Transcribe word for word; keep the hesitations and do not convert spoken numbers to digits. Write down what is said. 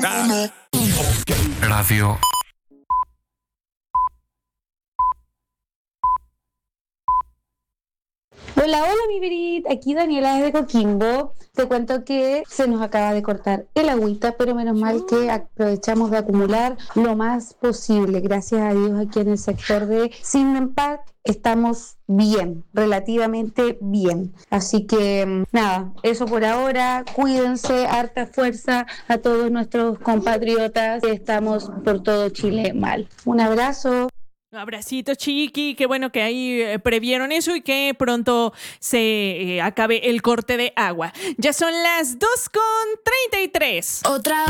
Radio. Hola, hola mi Berit, aquí Daniela desde Coquimbo. Te cuento que se nos acaba de cortar el agüita, pero menos mal que aprovechamos de acumular lo más posible. Gracias a Dios aquí en el sector de Sinden Park estamos bien, relativamente bien. Así que nada, eso por ahora. Cuídense, harta fuerza a todos nuestros compatriotas que estamos por todo Chile mal. Un abrazo. Un abracito, chiqui, qué bueno que ahí eh, previeron eso y que pronto se eh, acabe el corte de agua. Ya son las dos con treinta y tres. Otra